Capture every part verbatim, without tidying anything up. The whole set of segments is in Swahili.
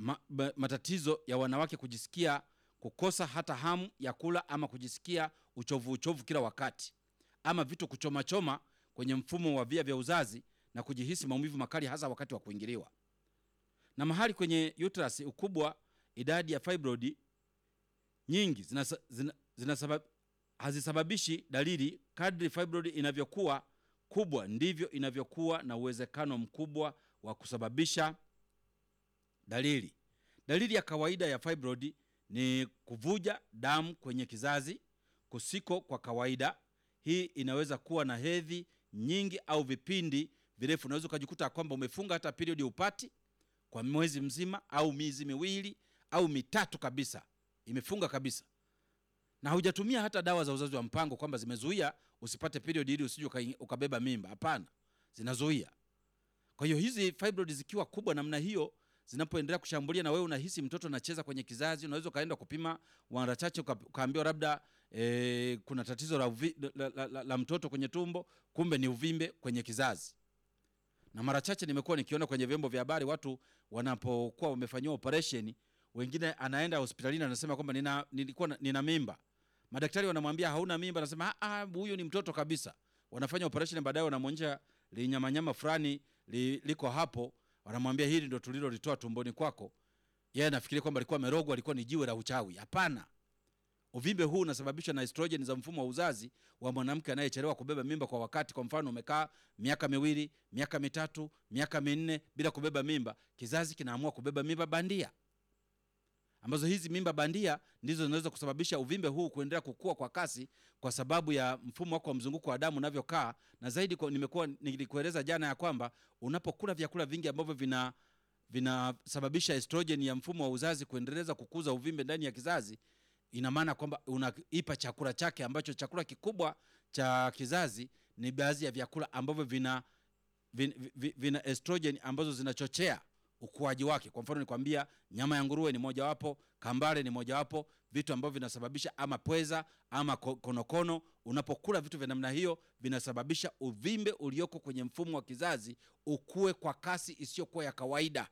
ma, ma, matatizo ya wanawake kujisikia kukosa hata hamu ya kula ama kujisikia uchovu uchovu kila wakati, ama vitu kuchoma choma kwenye mfumo wa via vya uzazi na kujihisi maumivu makali hasa wakati wa kuingiliwa. Na mahali kwenye uterus ukubwa, idadi ya fibroid nyingi zinasa, zina, zinasabab, hazisababishi dalili. Kadri fibroid inavyokuwa kubwa ndivyo inavyokuwa na uwezekano mkubwa wa kusababisha dalili. Dalili ya kawaida ya fibroid ni kuvuja damu kwenye kizazi kusiko kwa kawaida. Hii inaweza kuwa na hedhi nyingi au vipindi virefu. Unaweza kujikuta kwamba umefunga hata period upati kwa mwezi mzima au miezi miwili au mitatu kabisa, imefunga kabisa, na hujatumia hata dawa za uzazi wa mpango kwamba zimezuia usipate period ili usije ukabeba mimba. Hapana, zinazuia. Kwa hiyo hizi fibroid zikiwa kubwa namna hiyo, zinapoendelea kushambulia na wewe unahisi mtoto anacheza kwenye kizazi, unaweza kaenda kupima mara chache ukaambiwa labda e, kuna tatizo la, uvi, la, la, la, la mtoto kwenye tumbo, kumbe ni uvimbe kwenye kizazi. Na mara chache nimekuwa nikiona kwenye vyombo vya habari watu wanapokuwa wamefanyiwa operation, wengine anaenda hospitalini anasema kwamba nina nilikuwa nina mimba. Madaktari wanamwambia hauna mimba, anasema ah, huyu ni mtoto kabisa. Wanafanya operation, baadaye wanamwonyesha linyamanyama fulani li, liko hapo, wanamwambia hili ndio tulilolitoa tumboni kwako. Yeye anafikiria kwamba alikuwa amerogwa, alikuwa ni jiwe la uchawi. Hapana. Uvimbe huu unasababishwa na estrogen za mfumo wa uzazi wa mwanamke anayechelewa kubeba mimba kwa wakati. Kwa mfano, umekaa miaka miwili, miaka mitatu, miaka minne bila kubeba mimba, kizazi kinaamua kubeba mimba bandia, ambazo hizi mimba bandia ndizo zinaweza kusababisha uvimbe huu kuendelea kukua kwa kasi kwa sababu ya mfumo wako wa mzunguko wa damu unavyokaa. Na zaidi kwa, nimekuwa nilikueleza jana ya kwamba unapokula vyakula vingi ambavyo vina vinasababisha estrogen ya mfumo wa uzazi kuendeleza kukuza uvimbe ndani ya kizazi, ina maana kwamba unaipa chakula chake, ambacho chakula kikubwa cha kizazi ni baadhi ya vyakula ambavyo vina vina, vina estrogen ambazo zinachochea ukuaji wake. Kwa mfano nikwambia, nyama ya nguruwe ni moja wapo, kambale ni moja wapo, vitu ambavyo vinasababisha ama pweza ama konokono. Unapokula vitu vya namna hiyo vinasababisha uvimbe ulioko kwenye mfumo wa kizazi ukue kwa kasi isiyokuwa ya kawaida.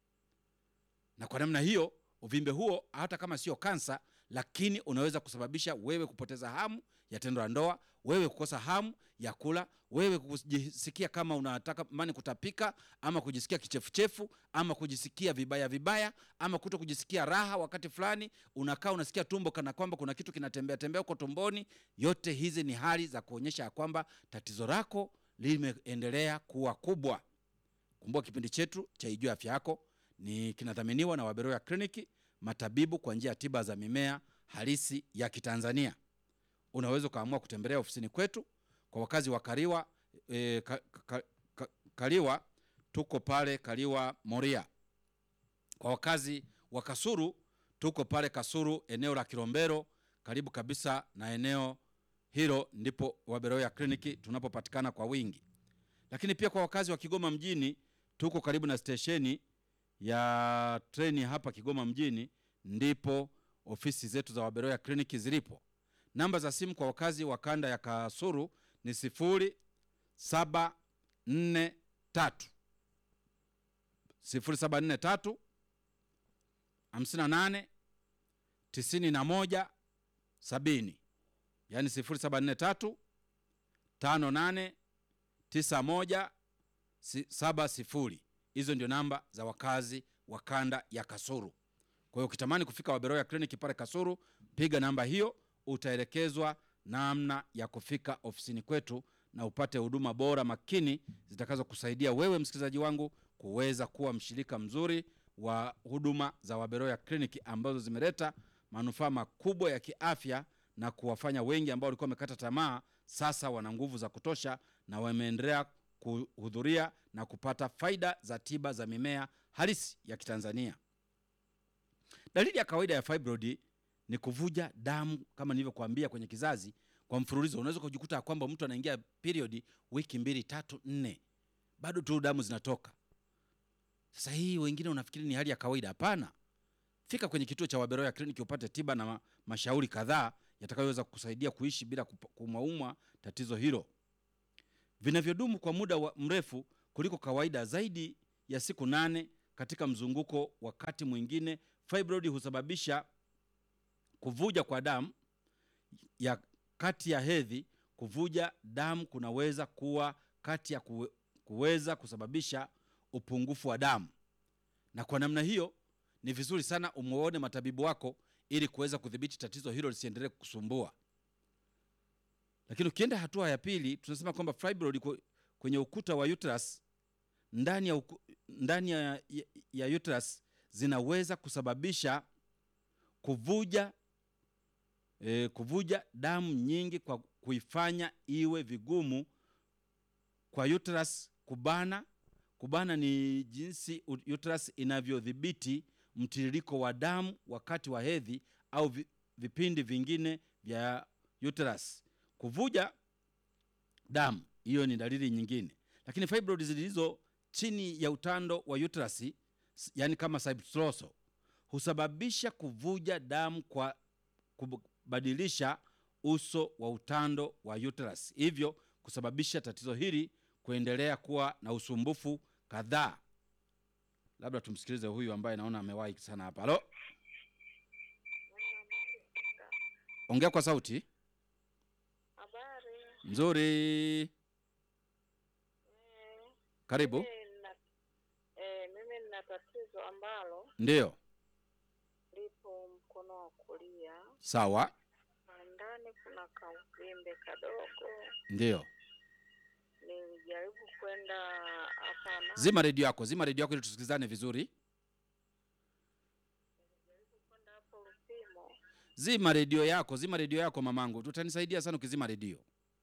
Na kwa namna hiyo uvimbe huo hata kama sio kansa, lakini unaweza kusababisha wewe kupoteza hamu ya tendo la ndoa, wewe kukosa hamu ya kula, wewe kujisikia kama unataka mani kutapika, ama kujisikia kichefuchefu, ama kujisikia vibaya vibaya, ama kuto kujisikia raha wakati fulani, unakaa unasikia tumbo kana kwamba kuna kitu kinatembea tembea huko tumboni. Yote hizi ni hali za kuonyesha ya kwamba tatizo lako limeendelea kuwa kubwa. Kumbuka kipindi chetu cha Ijue Afya Yako ni kinadhaminiwa na Waberoya Clinic, matabibu kwa njia ya tiba za mimea halisi ya Kitanzania. Unaweza kaamua kutembelea ofisini kwetu. Kwa wakazi wa Kaliwa, e, ka, ka, ka, Kaliwa tuko pale Kaliwa Moria. Kwa wakazi wa Kasuru tuko pale Kasuru eneo la Kilombero, karibu kabisa na eneo hilo ndipo Waberoya Clinic tunapopatikana kwa wingi. Lakini pia kwa wakazi wa Kigoma mjini tuko karibu na stesheni ya treni hapa Kigoma mjini, ndipo ofisi zetu za Waberoya Clinic zilipo. Namba za simu kwa wakazi wa kanda ya Kasuru ni sifuri saba nne tatu sifuri saba nne tatu hamsini na nane tisini na moja sabini, yani sifuri saba nne tatu tano nane tisa moja saba sifuri. Hizo ndio namba za wakazi wa kanda ya Kasuru. Kwa hiyo ukitamani kufika Waberoya Clinic pale Kasuru, piga namba hiyo, utaelekezwa namna ya kufika ofisini kwetu na upate huduma bora makini zitakazo kusaidia wewe msikilizaji wangu kuweza kuwa mshirika mzuri wa huduma za Waberoya Clinic ambazo zimeleta manufaa makubwa ya kiafya na kuwafanya wengi ambao walikuwa wamekata tamaa sasa wana nguvu za kutosha na wameendelea kuhudhuria na kupata faida za tiba za mimea halisi ya Kitanzania. Dalili ya kawaida ya fibroid ni kuvuja damu kama nilivyokuambia kwenye kizazi kwa mfululizo. Unaweza kujikuta kwamba mtu anaingia period wiki mbili, tatu, nne, bado tu damu zinatoka. Sasa hii wengine unafikiri ni hali ya kawaida. Hapana. Fika kwenye kituo cha Waberoya Clinic upate tiba na ma mashauri kadhaa yatakayoweza kukusaidia kuishi bila kumaumwa tatizo hilo. Vinavyodumu kwa muda wa mrefu kuliko kawaida zaidi ya siku nane katika mzunguko. Wakati mwingine fibroid husababisha kuvuja kwa damu ya kati ya hedhi. Kuvuja damu kunaweza kuwa kati ya kuwe, kuweza kusababisha upungufu wa damu, na kwa namna hiyo ni vizuri sana umuone matabibu wako ili kuweza kudhibiti tatizo hilo lisiendelee kukusumbua. Lakini ukienda hatua ya pili, tunasema kwamba fibroid kwenye ukuta wa uterus, ndani ya, uku, ndani ya, ya, ya uterus zinaweza kusababisha kuvuja e, kuvuja damu nyingi kwa kuifanya iwe vigumu kwa uterus kubana. Kubana ni jinsi uterus inavyodhibiti mtiririko wa damu wakati wa hedhi au vipindi vingine vya uterus. Kuvuja damu, hiyo ni dalili nyingine. Lakini fibroid zilizo chini ya utando wa uterus, yani kama submucosal, husababisha kuvuja damu kwa kubadilisha uso wa utando wa uterus, hivyo kusababisha tatizo hili kuendelea kuwa na usumbufu kadhaa. Labda tumsikilize huyu ambaye naona amewahi sana hapa. Halo, ongea kwa sauti. Habari nzuri. eh, Karibu. mimi na, eh, mimi nina tatizo ambalo Ndiyo. lipo mkono wa kulia. Sawa. Ndani kuna kauvimbe kadogo. Ndiyo. Nilijaribu kwenda hapa na Zima redio yako, zima redio yako ili tusikilizane vizuri. nilijaribu kwenda hapo Rufimo. Zima redio yako, zima redio yako mamangu. Tutanisaidia sana ukizima redio.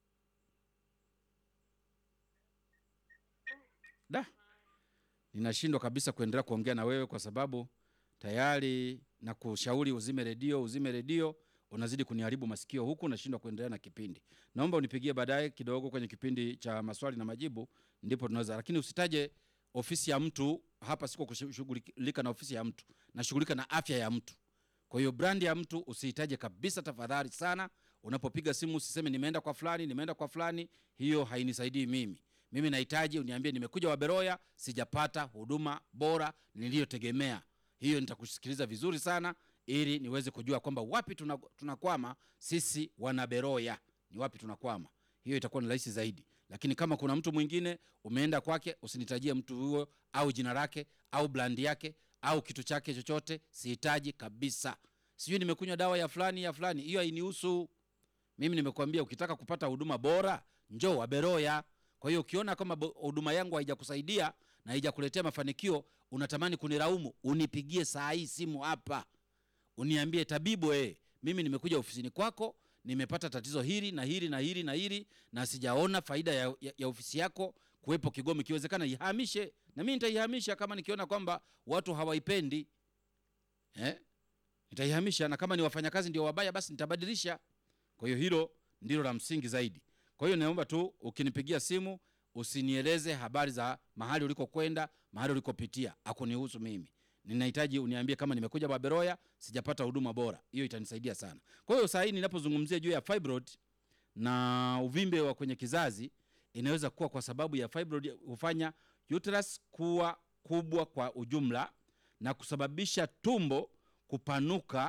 Da. Ninashindwa kabisa kuendelea kuongea na wewe kwa sababu tayari na kushauri uzime redio, uzime redio, unazidi kuniharibu masikio huku, nashindwa kuendelea na kipindi. Naomba unipigie baadaye kidogo kwenye kipindi cha maswali na majibu, ndipo tunaweza. Lakini usitaje ofisi ya mtu hapa, siko kushughulika na ofisi ya mtu. Nashughulika na afya ya mtu. Kwa hiyo brand ya mtu usihitaje kabisa, tafadhali sana. Unapopiga simu usiseme nimeenda kwa fulani, nimeenda kwa fulani, hiyo hainisaidii mimi. Mimi nahitaji uniambie nimekuja Waberoya, sijapata huduma bora niliyotegemea. Hiyo nitakusikiliza vizuri sana ili niweze kujua kwamba wapi tunakwama sisi wana Beroya. Ni wapi tunakwama. Hiyo itakuwa ni rahisi zaidi. Lakini kama kuna mtu mwingine umeenda kwake, usinitajie mtu huyo au jina lake au brand yake au kitu chake chochote, sihitaji kabisa. Sijui nimekunywa dawa ya fulani ya fulani, hiyo hainihusu. Mimi nimekuambia ukitaka kupata huduma bora, njoo Waberoya. Kwa hiyo ukiona kama huduma yangu haijakusaidia na haijakuletea mafanikio, unatamani kunilaumu, unipigie saa hii simu hapa. Uniambie tabibu, eh, mimi nimekuja ofisini kwako, nimepata tatizo hili na hili na hili na hili na sijaona faida ya, ya, ya ofisi yako kuwepo Kigoma. Ikiwezekana ihamishe, na mimi nitaihamisha kama nikiona kwamba watu hawaipendi. Eh? Nitaihamisha, na kama ni wafanyakazi ndio wabaya basi nitabadilisha. Kwa hiyo hilo ndilo la msingi zaidi. Kwa hiyo naomba tu ukinipigia simu usinieleze habari za mahali ulikokwenda, mahali ulikopitia. Hakunihusu mimi. Ninahitaji uniambie kama nimekuja Baberoya, sijapata huduma bora. Hiyo itanisaidia sana. Kwa hiyo saa hii ninapozungumzia juu ya fibroid na uvimbe wa kwenye kizazi, inaweza kuwa kwa sababu ya fibroid hufanya uterus kuwa kubwa kwa ujumla na kusababisha tumbo kupanuka,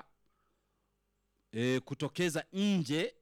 e, kutokeza nje,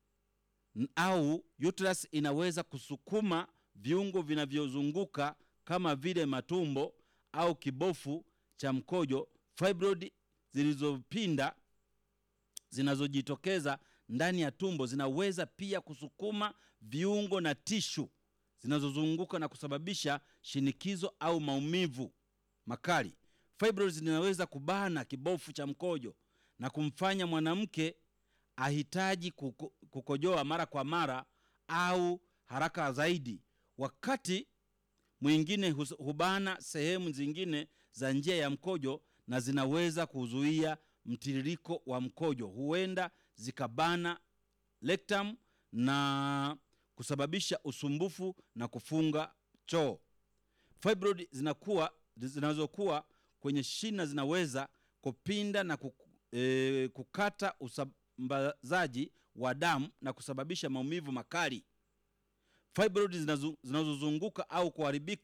au uterus inaweza kusukuma viungo vinavyozunguka kama vile matumbo au kibofu cha mkojo. Fibroid zilizopinda zinazojitokeza ndani ya tumbo zinaweza pia kusukuma viungo na tishu zinazozunguka na kusababisha shinikizo au maumivu makali. Fibroid zinaweza kubana kibofu cha mkojo na kumfanya mwanamke ahitaji kuko, kukojoa mara kwa mara au haraka zaidi. Wakati mwingine hubana sehemu zingine za njia ya mkojo na zinaweza kuzuia mtiririko wa mkojo. Huenda zikabana rectum na kusababisha usumbufu na kufunga choo. Fibroid zinakuwa zinazokuwa kwenye shina zinaweza kupinda na kuk, e, kukata usambazaji wa damu na kusababisha maumivu makali. Fibroid zinazozunguka au kuharibika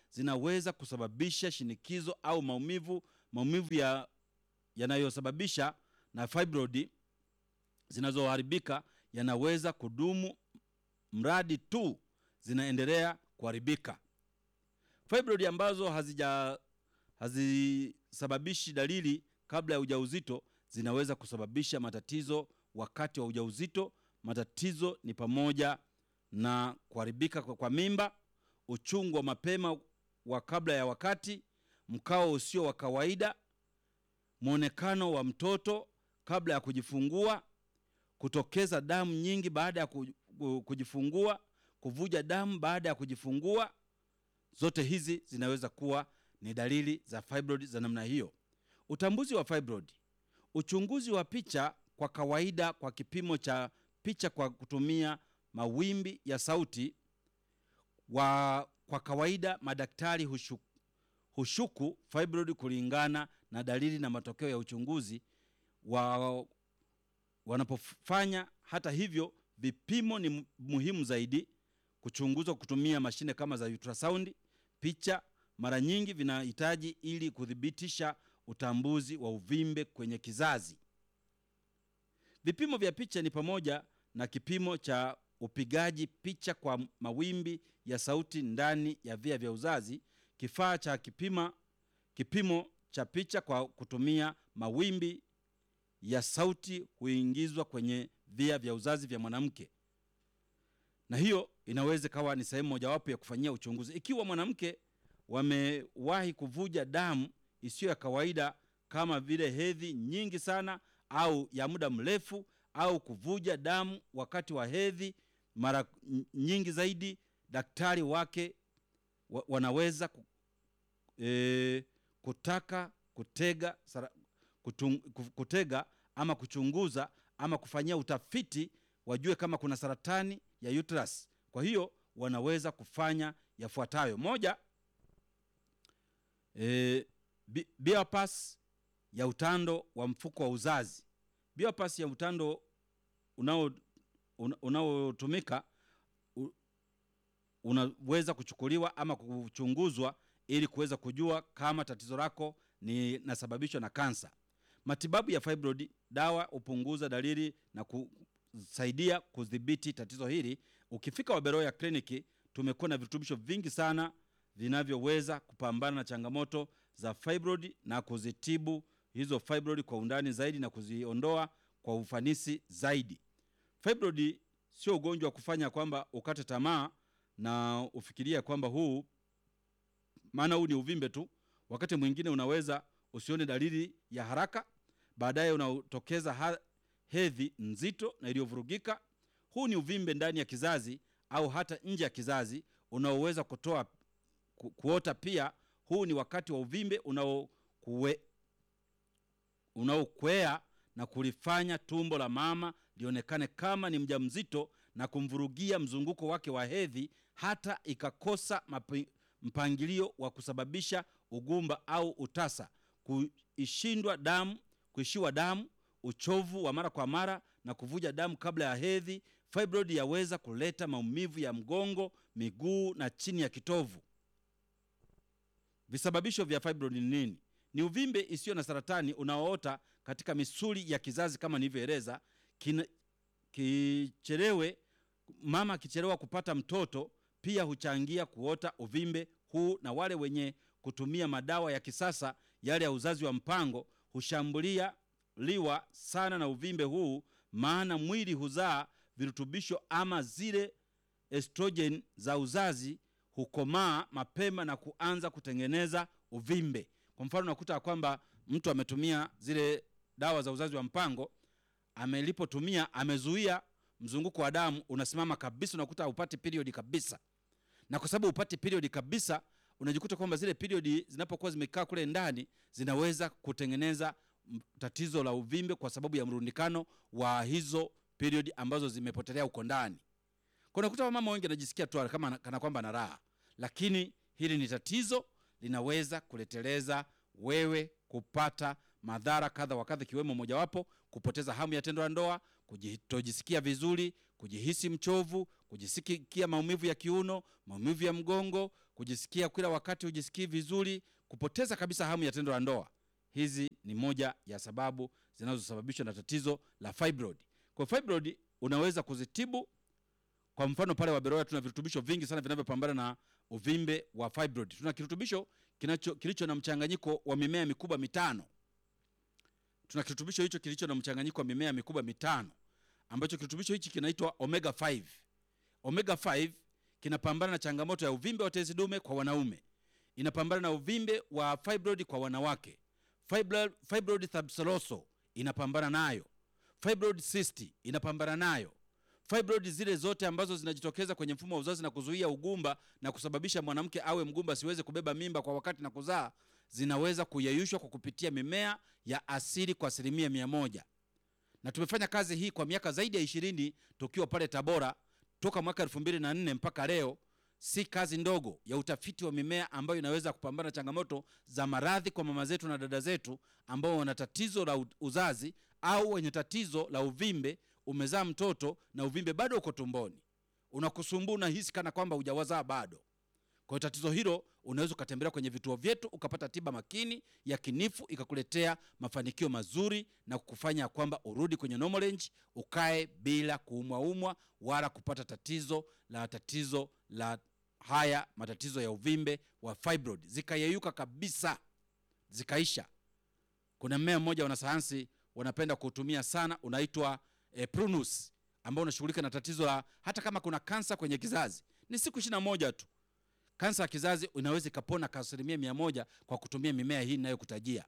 zinaweza kusababisha shinikizo au maumivu maumivu ya yanayosababisha na fibroid zinazoharibika yanaweza kudumu mradi tu zinaendelea kuharibika. Fibroid ambazo hazija hazisababishi dalili kabla ya ujauzito zinaweza kusababisha matatizo wakati wa ujauzito. Matatizo ni pamoja na kuharibika kwa, kwa mimba, uchungu wa mapema wa kabla ya wakati, mkao usio wa kawaida, muonekano wa mtoto kabla ya kujifungua, kutokeza damu nyingi baada ya kujifungua, kuvuja damu baada ya kujifungua. Zote hizi zinaweza kuwa ni dalili za fibroid za namna hiyo. Utambuzi wa fibroid. Uchunguzi wa picha kwa kawaida kwa kipimo cha picha kwa kutumia mawimbi ya sauti wa kwa kawaida madaktari hushuku, hushuku fibroid kulingana na dalili na matokeo ya uchunguzi wa wanapofanya. Hata hivyo, vipimo ni muhimu zaidi. Kuchunguzwa kutumia mashine kama za ultrasound, picha mara nyingi vinahitaji ili kudhibitisha utambuzi wa uvimbe kwenye kizazi. Vipimo vya picha ni pamoja na kipimo cha upigaji picha kwa mawimbi ya sauti ndani ya via vya uzazi. Kifaa cha kipima kipimo cha picha kwa kutumia mawimbi ya sauti huingizwa kwenye via vya uzazi vya mwanamke, na hiyo inaweza kawa ni sehemu mojawapo ya kufanyia uchunguzi. Ikiwa mwanamke wamewahi kuvuja damu isiyo ya kawaida kama vile hedhi nyingi sana au ya muda mrefu, au kuvuja damu wakati wa hedhi mara nyingi zaidi, daktari wake wanaweza ku, e, kutaka kutega, kutung, kutega ama kuchunguza ama kufanyia utafiti wajue kama kuna saratani ya uterus. Kwa hiyo wanaweza kufanya yafuatayo: moja, e, bypass ya utando wa mfuko wa uzazi. Bypass ya utando unao unaotumika unaweza kuchukuliwa ama kuchunguzwa ili kuweza kujua kama tatizo lako ni nasababishwa na kansa. Matibabu ya fibroid: dawa upunguza dalili na kusaidia kudhibiti tatizo hili. Ukifika Waberoya kliniki, tumekuwa na virutubisho vingi sana vinavyoweza kupambana na changamoto za fibroid na kuzitibu hizo fibroid kwa undani zaidi na kuziondoa kwa ufanisi zaidi. Fibroid sio ugonjwa wa kufanya kwamba ukate tamaa na ufikiria kwamba huu maana huu ni uvimbe tu. Wakati mwingine unaweza usione dalili ya haraka, baadaye unatokeza hedhi nzito na iliyovurugika. Huu ni uvimbe ndani ya kizazi au hata nje ya kizazi unaoweza kutoa ku, kuota pia. Huu ni wakati wa uvimbe unao kuwe unaokwea na kulifanya tumbo la mama lionekane kama ni mjamzito na kumvurugia mzunguko wake wa hedhi, hata ikakosa mapi, mpangilio wa kusababisha ugumba au utasa, kuishindwa damu, kuishiwa damu, uchovu wa mara kwa mara na kuvuja damu kabla ya hedhi. Fibroid yaweza kuleta maumivu ya mgongo, miguu na chini ya kitovu. Visababisho vya fibroid ni nini? Ni uvimbe isiyo na saratani unaoota katika misuli ya kizazi kama nilivyoeleza. Kichelewe mama kichelewa kupata mtoto pia huchangia kuota uvimbe huu, na wale wenye kutumia madawa ya kisasa yale ya uzazi wa mpango hushambulia liwa sana na uvimbe huu, maana mwili huzaa virutubisho ama zile estrogen za uzazi hukomaa mapema na kuanza kutengeneza uvimbe. Kwa mfano, nakuta kwamba mtu ametumia zile dawa za uzazi wa mpango, amelipotumia amezuia mzunguko wa damu unasimama kabisa, unakuta upati period kabisa. Na kwa sababu upati period kabisa, unajikuta kwamba zile period zinapokuwa zimekaa kule ndani zinaweza kutengeneza tatizo la uvimbe kwa sababu ya mrundikano wa hizo period ambazo zimepotelea uko ndani. Kwa unakuta mama wengi anajisikia tu kama kana kwamba na raha, lakini hili ni tatizo, linaweza kuleteleza wewe kupata madhara kadha wa kadha, kiwemo mojawapo kupoteza hamu ya tendo la ndoa, kutojisikia vizuri, kujihisi mchovu, kujisikia maumivu ya kiuno, maumivu ya mgongo, kujisikia kila wakati hujisikii vizuri, kupoteza kabisa hamu ya tendo la ndoa. Hizi ni moja ya sababu zinazosababishwa na tatizo la fibroid. Kwa fibroid unaweza kuzitibu. Kwa mfano pale Waberoya tuna virutubisho vingi sana vinavyopambana na uvimbe wa fibroid. Tuna kirutubisho kinacho kilicho na mchanganyiko wa mimea mikubwa mitano. Tuna kirutubisho hicho kilicho na mchanganyiko wa mimea mikubwa mitano, ambacho kirutubisho hichi kinaitwa omega five. Omega five kinapambana na changamoto ya uvimbe wa tezi dume kwa wanaume. Inapambana na uvimbe wa fibroid kwa wanawake. Fibroid, fibroid subseroso inapambana nayo. Fibroid cyst inapambana nayo. Fibroid zile zote ambazo zinajitokeza kwenye mfumo wa uzazi na kuzuia ugumba na kusababisha mwanamke awe mgumba siweze kubeba mimba kwa wakati na kuzaa, zinaweza kuyeyushwa kwa kupitia mimea ya asili kwa asilimia mia moja. Na tumefanya kazi hii kwa miaka zaidi ya ishirini tukiwa pale Tabora toka mwaka elfu mbili na nne mpaka leo. Si kazi ndogo ya utafiti wa mimea ambayo inaweza kupambana na changamoto za maradhi kwa mama zetu na dada zetu ambao wana tatizo la uzazi au wenye tatizo la uvimbe. Umezaa mtoto na uvimbe bado uko tumboni, unakusumbua, unahisi kana kwamba hujawazaa bado. Kwa hiyo tatizo hilo unaweza ukatembelea kwenye vituo vyetu ukapata tiba makini ya kinifu ikakuletea mafanikio mazuri na kukufanya kwamba urudi kwenye normal range, ukae bila kuumwa umwa wala kupata tatizo la tatizo la haya matatizo ya uvimbe wa fibroid, zikayeyuka kabisa, zikaisha. Kuna mmea mmoja wanasayansi wanapenda kutumia sana, unaitwa E, prunus, ambao unashughulika na tatizo la hata kama kuna kansa kwenye kizazi. Ni siku ishirini na moja tu kansa ya kizazi inaweza ikapona kwa asilimia mia moja kwa kutumia mimea hii ninayokutajia.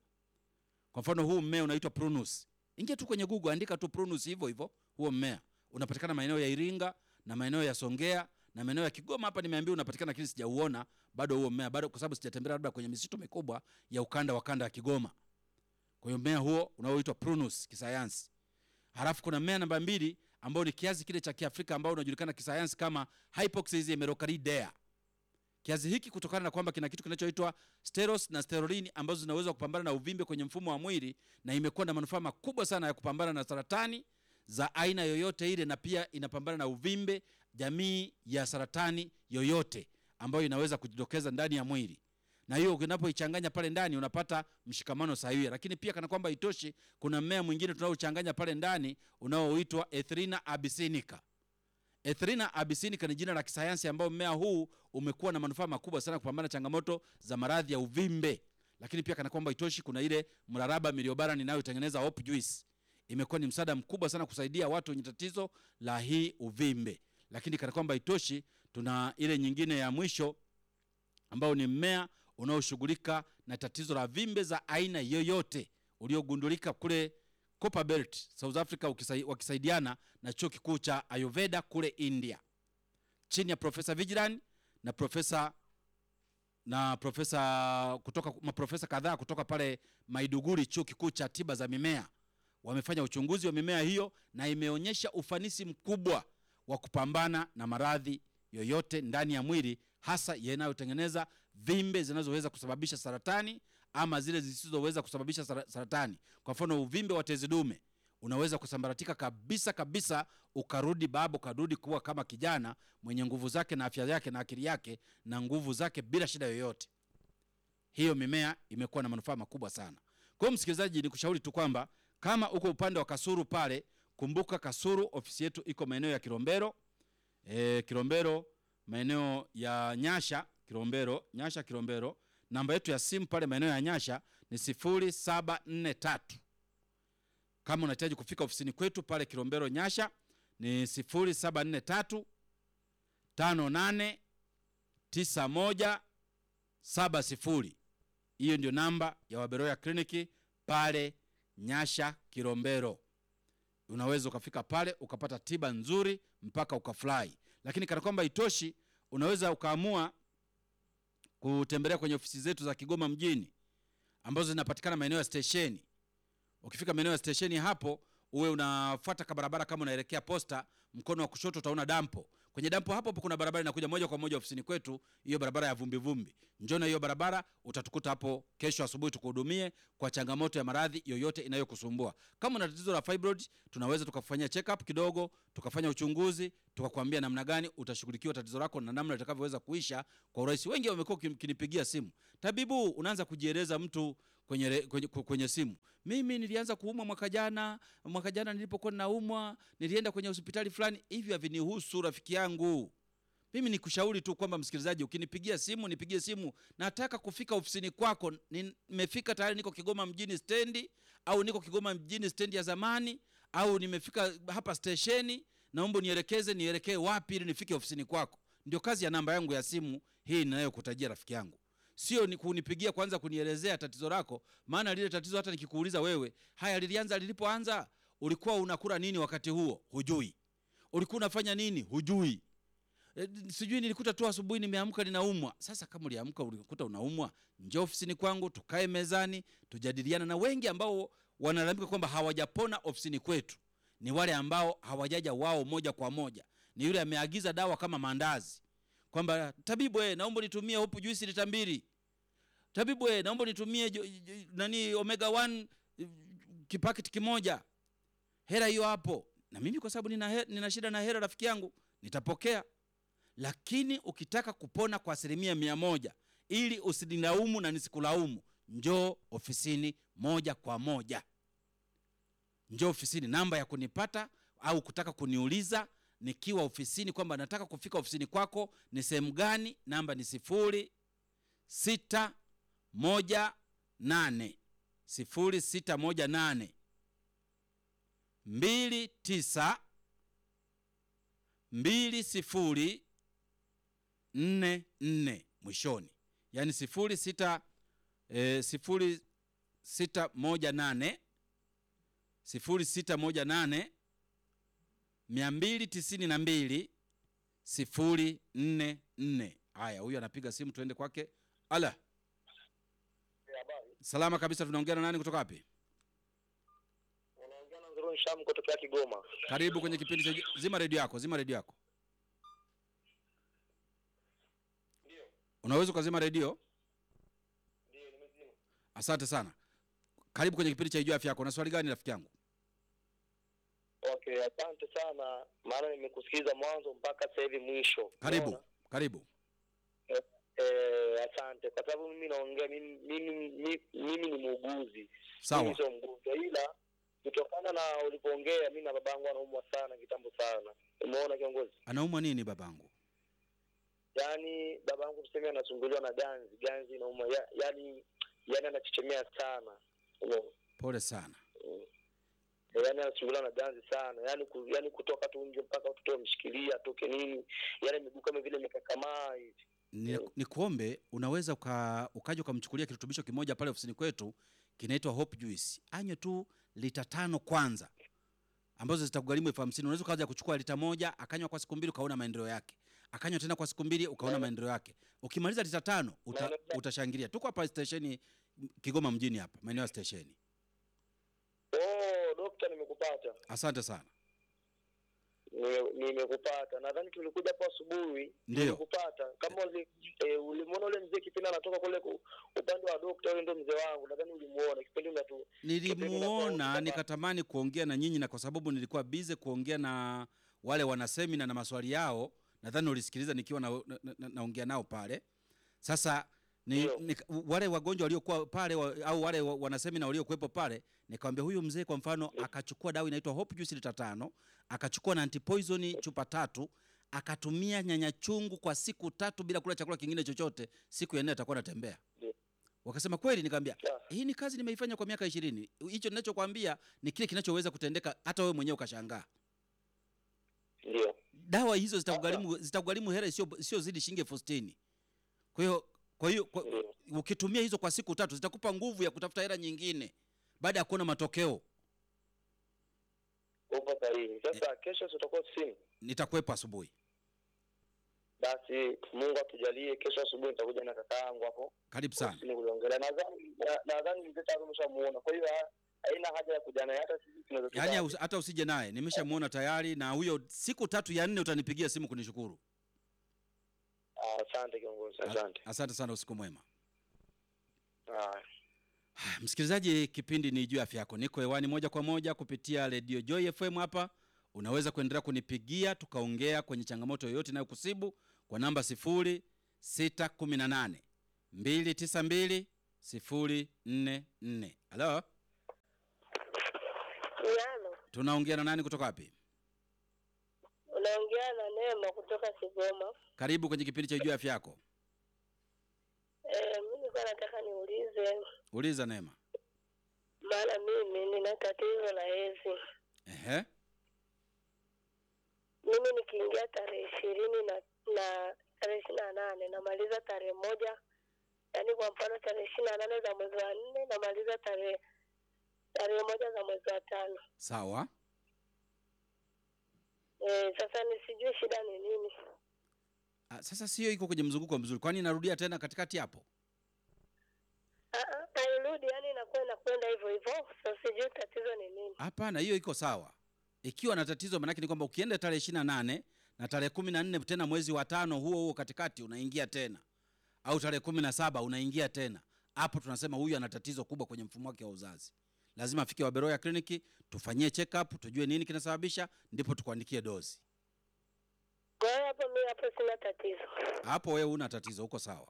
Kwa mfano huu mmea unaitwa prunus. Ingia tu kwenye Google, andika tu prunus hivyo hivyo. Huo mmea unapatikana maeneo ya Iringa na maeneo ya Songea na maeneo ya Kigoma. Hapa nimeambiwa unapatikana, lakini sijauona bado huo mmea, bado kwa sababu sijatembea labda kwenye misitu mikubwa ya ukanda wa kanda ya Kigoma. Kwa hiyo mmea huo unaoitwa prunus kisayansi. Halafu kuna mmea namba mbili ambao ni kiazi kile cha Kiafrika ambao unajulikana kisayansi kama Hypoxis emerocardidea. Kiazi hiki kutokana na kwamba kina kitu kinachoitwa steros na sterolini ambazo zinaweza kupambana na uvimbe kwenye mfumo wa mwili, na imekuwa na manufaa makubwa sana ya kupambana na saratani za aina yoyote ile, na pia inapambana na uvimbe jamii ya saratani yoyote ambayo inaweza kujitokeza ndani ya mwili. Na hiyo unapoichanganya pale ndani unapata mshikamano sahihi. Lakini pia kana kwamba itoshi, kuna mmea mwingine tunaochanganya pale ndani unaoitwa Ethrinha abyssinica. Ethrinha abyssinica ni jina la kisayansi ambao mmea huu umekuwa na manufaa makubwa sana kupambana changamoto za maradhi ya uvimbe. Lakini pia kana kwamba itoshi, kuna ile mraraba miliobara ninayotengeneza hope juice. Imekuwa ni msaada mkubwa sana kusaidia watu wenye tatizo la hii uvimbe. Lakini kana kwamba itoshi, tuna ile nyingine ya mwisho ambao ni mmea unaoshughulika na tatizo la vimbe za aina yoyote, uliogundulika kule Copperbelt South Africa, ukisai, wakisaidiana na chuo kikuu cha Ayurveda kule India chini ya Profesa Vigilan na profesa na profesa kutoka maprofesa kadhaa kutoka pale Maiduguri chuo kikuu cha tiba za mimea. Wamefanya uchunguzi wa mimea hiyo na imeonyesha ufanisi mkubwa wa kupambana na maradhi yoyote ndani ya mwili, hasa yanayotengeneza vimbe zinazoweza kusababisha saratani ama zile zisizoweza kusababisha saratani. Kwa mfano uvimbe wa tezi dume unaweza kusambaratika kabisa kabisa, ukarudi babu, karudi kuwa kama kijana mwenye nguvu zake na afya yake na akili yake na nguvu zake bila shida yoyote. Hiyo mimea imekuwa na manufaa makubwa sana. Kwa hiyo msikilizaji, nikushauri tu kwamba kama uko upande wa Kasuru pale, kumbuka Kasuru ofisi yetu iko maeneo ya Kilombero. E, Kilombero maeneo ya Nyasha, Kilombero, Nyasha Kilombero. Namba yetu ya simu pale maeneo ya Nyasha ni sifuri saba nne tatu. Kama unahitaji kufika ofisini kwetu pale Kilombero Nyasha ni sifuri saba nne tatu tano nane tisa moja saba sifuri. Hiyo ndio namba ya Waberoya Kliniki pale Nyasha Kilombero. Unaweza ukafika pale ukapata tiba nzuri mpaka ukafurahi. Lakini kana kwamba itoshi, unaweza ukaamua kutembelea kwenye ofisi zetu za Kigoma mjini ambazo zinapatikana maeneo ya stesheni. Ukifika maeneo ya stesheni hapo, uwe unafuata kabarabara kama unaelekea posta, mkono wa kushoto utaona dampo. Kwenye dampo hapo hapo kuna barabara inakuja moja kwa moja ofisini kwetu, hiyo barabara ya vumbi vumbi. Njoo na hiyo barabara, utatukuta hapo kesho asubuhi tukuhudumie kwa changamoto ya maradhi yoyote inayokusumbua. Kama una tatizo la fibroid, tunaweza tukafanyia check up kidogo, tukafanya uchunguzi, tukakwambia namna gani utashughulikiwa tatizo lako na namna litakavyoweza kuisha kwa urahisi. Wengi wamekuwa kinipigia simu, tabibu, unaanza kujieleza mtu kwenye, kwenye, kwenye simu. Mimi nilianza kuumwa mwaka jana, mwaka jana nilipokuwa naumwa, nilienda kwenye hospitali fulani. Hivi havinihusu rafiki yangu. Mimi nikushauri tu kwamba msikilizaji, ukinipigia simu, nipigie simu, nataka kufika ofisini kwako, nimefika tayari, niko Kigoma mjini stendi, au niko Kigoma mjini stendi ya zamani, au nimefika hapa stesheni, naomba nielekeze, nielekee wapi ili nifike ofisini kwako. Ndio kazi ya namba yangu ya simu hii ninayokutajia rafiki yangu. Sio ni kunipigia kwanza kunielezea tatizo lako, maana lile tatizo hata nikikuuliza wewe, haya lilianza lilipoanza, ulikuwa unakula nini wakati huo? Hujui. Ulikuwa unafanya nini? Hujui. E, sijui nilikuta tu asubuhi nimeamka ninaumwa. Sasa kama uliamka ulikuta unaumwa, njoo ofisini kwangu, tukae mezani, tujadiliana. Na wengi ambao wanalalamika kwamba hawajapona ofisini kwetu ni wale ambao hawajaja wao moja kwa moja. Ni yule ameagiza dawa kama mandazi, kwamba tabibu, eh, naomba nitumie hopu juice lita mbili. Tabibu, eh, naomba nitumie jo, jo, nani omega one kipaketi kimoja. Hela hiyo hapo. Na mimi kwa sababu nina, he, nina shida na hela rafiki yangu, nitapokea. Lakini ukitaka kupona kwa asilimia mia moja, ili usinilaumu na nisikulaumu, njoo ofisini moja kwa moja. Njoo ofisini. Namba ya kunipata au kutaka kuniuliza nikiwa ofisini kwamba nataka kufika ofisini kwako ni sehemu gani, namba ni sifuri sita moja nane sifuri sita moja nane mbili tisa mbili sifuri nne nne mwishoni. Yani sifuri sita eh, sifuri sita moja nane sifuri sita moja nane mia mbili tisini na mbili sifuri nne nne. Haya, huyu anapiga simu, tuende kwake. Ala. Salama kabisa, tunaongea na nani kutoka wapi? Unaongea na Nzuruni Sham kutoka Kigoma. Karibu kwenye kipindi cha Zima Radio yako, Zima Radio yako. Ndio. Unaweza kuzima radio? Ndio, nimezima. Asante sana. Karibu kwenye kipindi cha Ijua Afya Yako. Na swali gani rafiki yangu? Okay, asante sana. Maana nimekusikiza mwanzo mpaka sasa hivi mwisho. Karibu. Unaona? Karibu. Eh, eh, asante kwa sababu mimi naongea mimi mimi mimi, mimi ni muuguzi. Sawa. Mimi sio mgonjwa, ila kutokana na ulipoongea mimi na babangu anaumwa sana kitambo sana. Umeona kiongozi? Anaumwa nini babangu? Yaani babangu tuseme anasumbuliwa na ganzi, ganzi inauma. Ya, yaani yaani anachechemea sana. Umeona? Pole sana. Mm. Yaani anasumbuliwa na ganzi sana. Yaani ku, yaani kutoka tu nje mpaka watoto wamshikilia atoke nini. Yaani miguu kama vile imekakamaa hivi. Ni, ni kuombe unaweza uka, ukaja ukamchukulia kirutubisho kimoja pale ofisini kwetu, kinaitwa Hope Juice. Anywe tu lita tano kwanza, ambazo zitakugharimu elfu hamsini. Unaweza kaja kuchukua lita moja, akanywa kwa siku mbili ukaona maendeleo yake. Akanywa tena kwa siku mbili ukaona maendeleo yake. Ukimaliza lita tano uta, utashangilia. Tuko hapa stesheni Kigoma mjini hapa, maeneo ya stesheni. Oh, dokta nimekupata. Asante sana. Nimekupata. Nadhani tulikuja hapo asubuhi. Nimekupata. Kama uli, e, ulimuona ule mzee kipindi anatoka kule upande wa dokta, yule ndio mzee wangu. Nadhani ulimuona kipindi unatu. Nilimuona nikatamani kuongea na nyinyi, na kwa sababu nilikuwa busy kuongea na wale wana semina na maswali yao, nadhani ulisikiliza nikiwa naongea na, na, na nao pale. Sasa ni, ni wale wagonjwa waliokuwa pale wa, au wale wana semina waliokuepo pale, nikamwambia huyu mzee kwa mfano akachukua dawa inaitwa Hope Juice lita tano, akachukua na antipoison chupa tatu, akatumia nyanya chungu kwa siku tatu bila kula chakula kingine chochote, siku ya nne atakuwa anatembea. Wakasema kweli? Nikamwambia hii ni kazi nimeifanya kwa miaka ishirini. Hicho ninachokuambia ni kile kinachoweza kutendeka hata wewe mwenyewe ukashangaa. Ndio. Dawa hizo zitakugharimu zitakugharimu hela sio sio zidi shilingi elfu sitini. Kwa hiyo kwa hiyo ukitumia hizo kwa siku tatu zitakupa nguvu ya kutafuta hela nyingine baada ya kuona matokeo. Upo sahihi. Sasa kesho tutakuwa ofisini. Nitakuwepo asubuhi. Basi Mungu atujalie kesho asubuhi nitakuja na kaka yangu hapo. Karibu sana. Nadhani nadhani mzee tayari umeshamuona. Kwa hiyo haina haja ya kuja naye, hata sisi tunaweza Yaani tuka- usi- hata usije naye, nimeshamuona tayari, na huyo siku tatu ya nne utanipigia simu kunishukuru. Ah, asante kiongozi, asante. Asante sana, usiku mwema. Ah. Haya, msikilizaji, kipindi ni juu ya afya yako. Niko hewani moja kwa moja kupitia Radio Joy F M hapa. Unaweza kuendelea kunipigia tukaongea kwenye changamoto yoyote inayokusibu kwa namba sifuri sita kumi na nane mbili tisa mbili sifuri nne nne. Halo? Yalo, Tunaongea na nani kutoka wapi? unaongea na Neema kutoka Kigoma. Karibu kwenye kipindi cha juu ya afya yako. Eh, mimi nilikuwa nataka niulize, Uliza Neema. maana mimi nina tatizo la hedhi. Ehe. Mimi nikiingia tarehe ishirini na na tarehe ishirini na nane namaliza tarehe moja, yaani kwa mfano tarehe ishirini na nane za mwezi wa nne namaliza tarehe tarehe moja za mwezi wa tano. Sawa. Eh, sasa nisijui shida ni nini. Ah, sasa sio iko kwenye mzunguko mzuri. Kwani narudia tena katikati hapo? Ah ah, hairudi, yaani inakuwa inakwenda hivyo hivyo. Sasa sijui tatizo ni nini. Hapana, hiyo iko sawa. Ikiwa na tatizo maana ni kwamba ukienda tarehe ishirini na nane na tarehe kumi na nne tena mwezi wa tano huo huo katikati unaingia tena. Au tarehe kumi na saba unaingia tena. Hapo tunasema huyu ana tatizo kubwa kwenye mfumo wake wa uzazi. Lazima afike Waberoya kliniki, tufanyie check up, tujue nini kinasababisha, ndipo tukuandikie dozi. Kwa hiyo hapo mimi hapo sina tatizo. Hapo wewe una tatizo, uko sawa.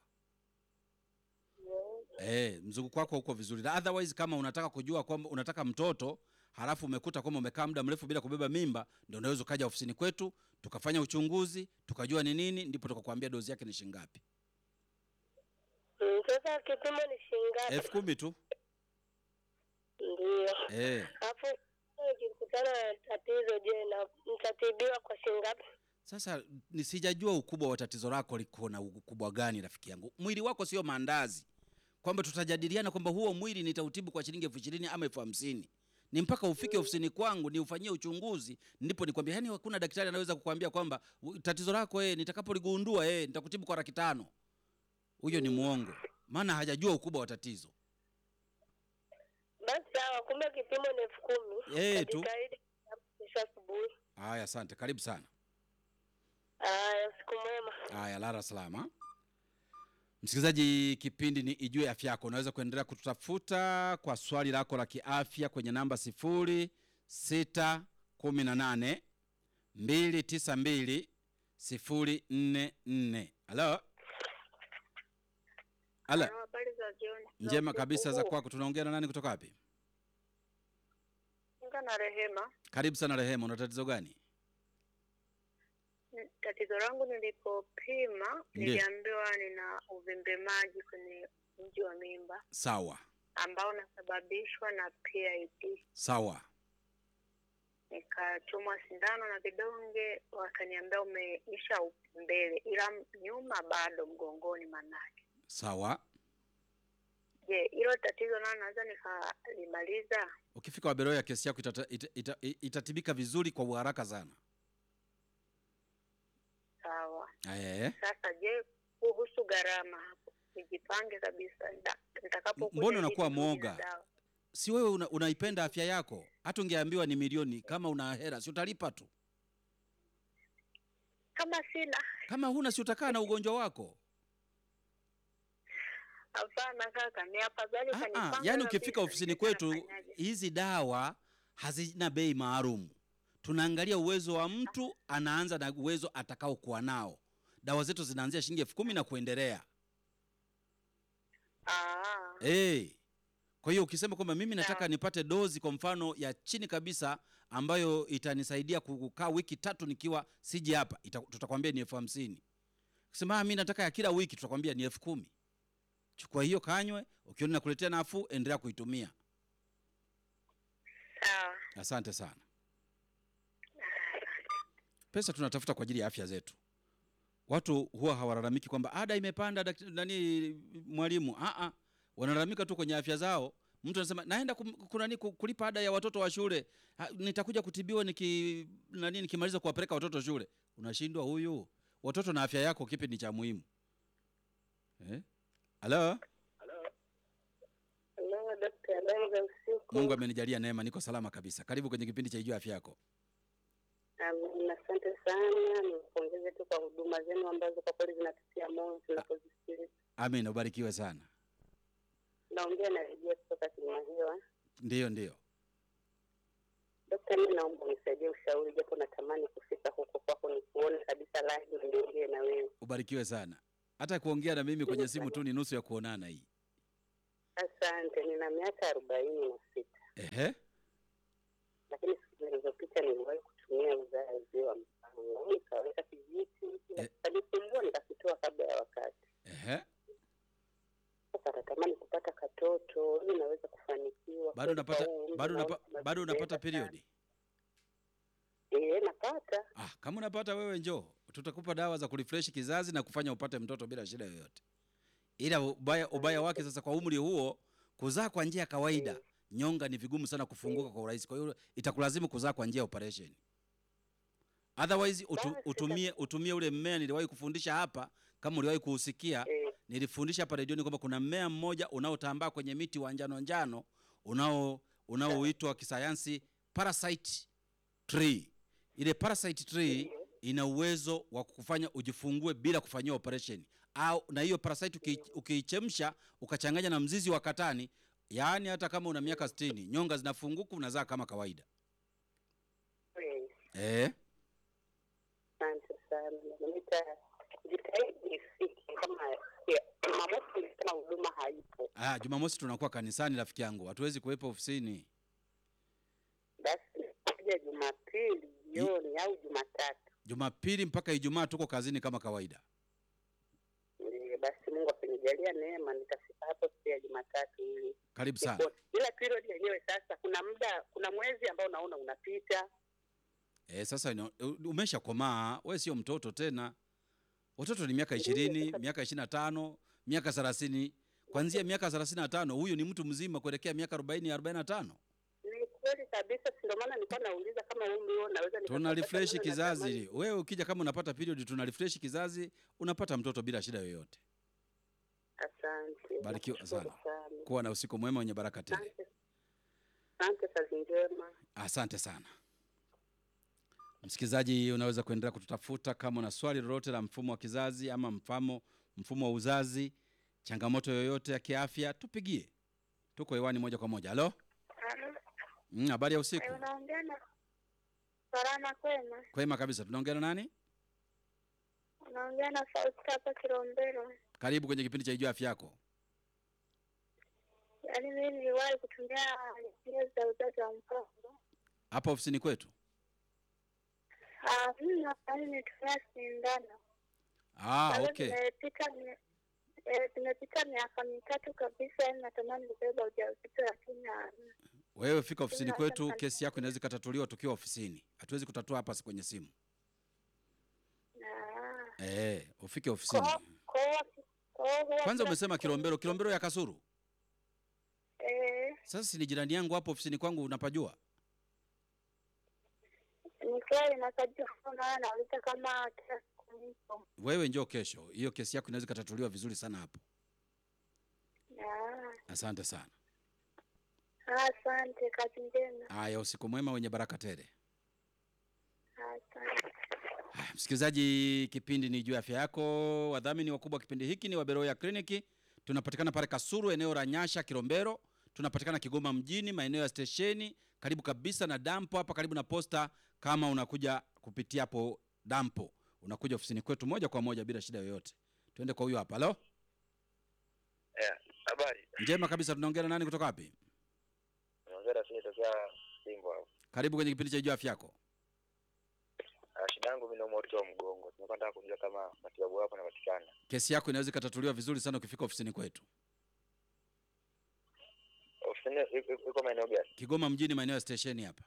Eh, mzunguko wako uko vizuri. Otherwise kama unataka kujua kwamba unataka mtoto, halafu umekuta kwamba umekaa muda mrefu bila kubeba mimba, ndio unaweza kaja ofisini kwetu, tukafanya uchunguzi, tukajua ni nini, ndipo tukakwambia dozi yake ni shilingi ngapi. Mm, sasa kipimo ni shilingi ngapi? elfu kumi tu. Ndio. Eh. Hapo nikikutana na tatizo, je, na mtatibiwa kwa shilingi ngapi? Sasa nisijajua ukubwa wa tatizo lako liko na ukubwa gani rafiki yangu. Mwili wako sio maandazi. Kwamba tutajadiliana kwamba huo mwili nitautibu kwa shilingi elfu ishirini ama elfu hamsini. Ni mpaka ufike ofisini kwangu ni ufanyie uchunguzi ndipo nikwambia. Yaani hakuna daktari anaweza kukwambia kwamba "U- tatizo lako eh nitakapoligundua eh nitakutibu kwa laki tano." Huyo ni muongo. Maana hajajua ukubwa wa tatizo. Basi sawa, kumbe kipimo ni elfu kumi. Eh, tu. Nitajitahidi kesho asubuhi. Haya, asante. Karibu sana. Aya, siku mwema. Haya, lala salama. Msikilizaji, kipindi ni Ijue Afya Yako. Unaweza kuendelea kututafuta kwa swali lako la kiafya kwenye namba sifuri sita kumi na nane mbili tisa mbili sifuri nne nne. Halo? Halo? Habari za jioni. Njema kabisa za kwako. Tunaongea na nani kutoka wapi? Ongea na Rehema. Karibu sana Rehema. Una tatizo gani? N- Tatizo langu nilipopima Ndiyo. niliambiwa nina uvimbe maji kwenye mji wa mimba Sawa. ambao unasababishwa na P I D. Sawa. Nikachomwa sindano na vidonge, wakaniambia umeisha mbele, ila nyuma bado mgongoni manake. Sawa. Je, hilo tatizo nalo naweza nikalimaliza? Ukifika Waberoya kesi yako itata, ita, ita, itatibika vizuri kwa haraka sana. Sawa. Eh. Sasa je, kuhusu gharama hapo nijipange kabisa nda- nitakapokuja. Mbona hivi unakuwa nitumie mwoga? dawa. Si wewe una, unaipenda afya yako? Hata ungeambiwa ni milioni, kama una hela si utalipa tu. Kama sina, Kama huna si utakaa na ugonjwa wako. hapana kaka, ni afadhali Ah, ah, kanipanga. yani ukifika kabisa, ofisini nijue kwetu nafanyaje. hizi dawa hazina bei maalum. Tunaangalia uwezo wa mtu, anaanza na uwezo atakao kuwa nao. Dawa zetu zinaanzia shilingi elfu kumi na kuendelea. Ah, Eh. Kwa hiyo ukisema kwamba mimi nataka Sawa. nipate dozi kwa mfano ya chini kabisa ambayo itanisaidia kukaa wiki tatu nikiwa siji hapa, ita- tutakwambia ni elfu hamsini. Ukisema "Ah, mimi nataka ya kila wiki", tutakwambia ni elfu kumi. Chukua hiyo kanywe, ukiona nakuletea nafuu endelea kuitumia. sawa. Asante sana. Pesa tunatafuta kwa ajili ya afya zetu. Watu huwa hawalalamiki kwamba ada imepanda daktari nani mwalimu. Ah ah. Wanalalamika tu kwenye afya zao. Mtu anasema naenda kum- kuna nini ku- kulipa ada ya watoto wa shule. Ha, nitakuja kutibiwa niki nani nikimaliza kuwapeleka watoto shule. Unashindwa huyu. Watoto na afya yako kipi ni cha muhimu? Eh? Halo? Hello, daktari. Asante, habari za usiku. Mungu amenijalia neema, niko salama kabisa. Karibu kwenye kipindi cha Ijua Afya Yako. Um, asante sana, nipongeze tu kwa huduma zenu ambazo kwa kweli zinatutia moyo tunapozisikiliza. Amen, ubarikiwe sana. Naongea na Rejea kutoka Kilimanjaro. Ndiyo, ndiyo. Daktari, mimi naomba unisaidie ushauri, japo natamani kufika huko kwako nikuone kabisa live na niongee na wewe. Ubarikiwe sana. Hata kuongea na mimi kwenye simu tu ni nusu ya kuonana hii. Asante, nina miaka arobaini na sita. Ehe. Lakini siku zilizopita niliwahi kutumia uzazi wa mpango, nikaweka kijiti, nikajifungua nikakitoa kabla ya wakati. Ehe. Sasa natamani kupata katoto, ili naweza kufanikiwa. Bado unapata bado unapata bado unapata period? Eh, napata. Ah, kama unapata wewe njoo. Tutakupa dawa za kurefresh kizazi na kufanya upate mtoto bila shida yoyote. Ila ubaya ubaya wake sasa kwa umri huo kuzaa kwa njia ya kawaida, nyonga ni vigumu sana kufunguka kwa urahisi. Kwa hiyo itakulazimu kuzaa kwa njia ya operation. Otherwise utu, utumie utumie ule mmea niliwahi kufundisha hapa, kama uliwahi kuusikia. Nilifundisha hapa redioni kwamba kuna mmea mmoja unaotambaa kwenye miti wa njano njano unao unaoitwa kisayansi parasite tree. Ile parasite tree ina uwezo wa kukufanya ujifungue bila kufanyia operation. Au na hiyo parasite ukiichemsha ukachanganya na mzizi wa katani, yaani hata kama una miaka sitini nyonga zinafunguka, unazaa kama kawaida. Eh? Asante sana. Nitajitahidi nifike kama Jumamosi kama huduma haipo. Ah, Jumamosi tunakuwa kanisani rafiki yangu. Hatuwezi kuwepo ofisini. Basi kuja Jumapili jioni au Jumatatu. Jumapili mpaka Ijumaa tuko kazini kama kawaida. Ndiyo, basi Mungu akinijalia neema nitafika hapo siku ya Jumatatu hili. Karibu sana. Ila period yenyewe sasa kuna muda, kuna mwezi ambao naona unapita. Eh, sasa umeshakomaa, wewe sio mtoto tena. Watoto ni miaka ishirini, miaka ishirini na tano, miaka thelathini. Kuanzia miaka thelathini na tano huyu ni mtu mzima kuelekea miaka arobaini arobaini na tano. Ni kweli kabisa, ndio maana nilikuwa nauliza kama umri wao naweza nikapata. Tuna refresh kizazi. Wewe ukija kama unapata period tuna refresh kizazi, unapata mtoto bila shida yoyote. Asante. Barikiwa sana. Kuwa na usiku mwema wenye baraka tele. Asante sana. Asante sana. Msikizaji, unaweza kuendelea kututafuta kama una swali lolote la mfumo wa kizazi ama mfamo mfumo wa uzazi, changamoto yoyote ya kiafya, tupigie. Tuko hewani moja kwa moja. Halo? Halo. Mm, habari ya usiku. Unaongea na Salama kwema? Kwema kabisa. Tunaongea na nani? Unaongea na Fausta hapa Kilombero. Karibu kwenye kipindi cha Ijua Afya Yako. Yaani mimi niliwahi kutumia njia za uzazi wa mpango hapa ofisini kwetu. Ah, mimi nafanya nitumia sindano. Ah, okay. Nimepita eh nimepita miaka mitatu kabisa, yani natamani kubeba ujauzito lakini wewe fika ofisini kwetu, kesi yako inaweza kutatuliwa tukiwa ofisini. Hatuwezi kutatua hapa kwenye simu. Ah. Eh, ufike ofisini. Kwa kwa kwanza umesema Kilombero, Kilombero ya Kasuru? Eh. Sasa ni jirani yangu hapo ofisini kwangu, unapajua? Nikweli nakajua na nauliza kama kila siku nipo. Wewe njoo kesho. Hiyo kesi yako inaweza kutatuliwa vizuri sana hapo. Ah. Asante sana. Asante, kazi njema. Haya, usiku mwema wenye baraka tele. Asante. Haya, msikilizaji, kipindi ni Ijua Afya Yako. Wadhamini wakubwa kipindi hiki ni Waberoya Clinic. Tunapatikana pale Kasuru, eneo la Nyasha, Kilombero. Tunapatikana Kigoma mjini, maeneo ya stesheni, karibu kabisa na dampo hapa karibu na posta. Kama unakuja kupitia hapo dampo, unakuja ofisini kwetu moja kwa moja bila shida yoyote. Twende kwa huyo hapa. Halo? Eh, habari. Njema kabisa. Tunaongea na nani kutoka wapi? Naongea na Sinita za Simba hapo. Karibu kwenye kipindi cha Ijua Afya Yako. Ah, shida yangu mimi naumwa uti wa mgongo. Tunataka kujua kama matibabu hapo yanapatikana. Kesi yako inaweza kutatuliwa vizuri sana ukifika ofisini kwetu. Ofisini iko maeneo gani? Kigoma mjini, maeneo ya stesheni hapa.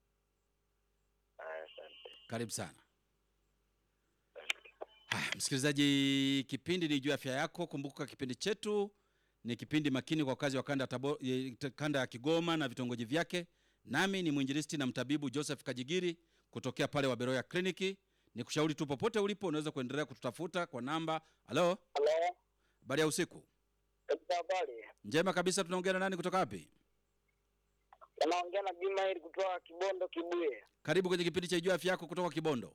Ah, asante. Karibu sana. Haya, msikilizaji, kipindi ni Ijua Afya Yako. Kumbuka kipindi chetu ni kipindi makini kwa kazi wa kanda tabo, kanda ya Kigoma na vitongoji vyake. Nami ni mwinjilisti na mtabibu Joseph Kajigiri kutokea pale Waberoya Clinic. Nikushauri tu popote ulipo unaweza kuendelea kututafuta kwa namba. Halo? Halo? Habari ya usiku. Habari. Njema kabisa. Tunaongea na nani kutoka wapi? Unaongea na Bima hili kutoka Kibondo Kibuye. Karibu kwenye kipindi cha Ijue Afya Yako kutoka Kibondo.